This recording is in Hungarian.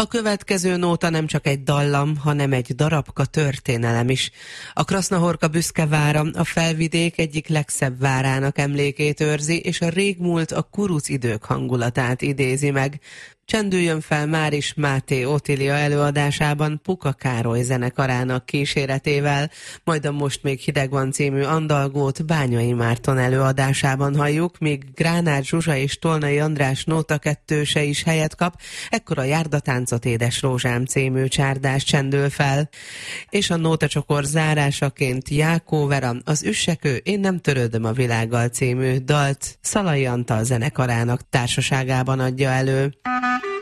A következő nóta nem csak egy dallam, hanem egy darabka történelem is. A Krasznahorka büszke vára a Felvidék egyik legszebb várának emlékét őrzi, és a régmúlt, a kuruc idők hangulatát idézi meg. Csendüljön fel már is Máté Otília előadásában Puka Károly zenekarának kíséretével, majd a Most még hideg van című andalgót Bányai Márton előadásában halljuk, míg Gránát Zsuzsa és Tolnai András nóta kettőse is helyet kap, ekkor a Járdatáncot Édes Rózsám című csárdás csendül fel. És a nótacsokor zárásaként Jákó Vera az Üssekő Én nem törődöm a világgal című dalt Szalai Antal zenekarának társaságában adja elő.